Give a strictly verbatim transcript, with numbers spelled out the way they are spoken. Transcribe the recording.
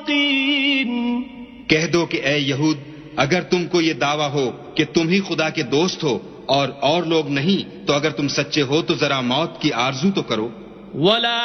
الصادقين कह दो कि ए यहूद, अगर तुमको ये दावा हो कि तुम ही खुदा के दोस्त हो और और लोग नहीं, तो अगर तुम सच्चे हो तो जरा मौत की आरजू तो करो। ولا